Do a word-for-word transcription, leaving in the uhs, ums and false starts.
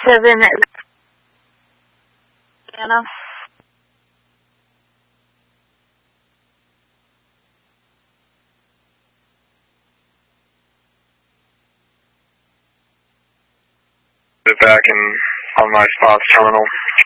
seven Anna. Back in on my spots terminal.